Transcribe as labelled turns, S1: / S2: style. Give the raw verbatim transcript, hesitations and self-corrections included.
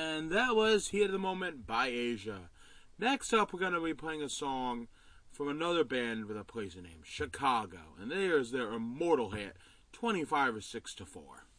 S1: And that was Heat of the Moment by Asia. Next up, we're going to be playing a song from another band with a place name, Chicago. And there's their immortal hit, twenty-five or six to four.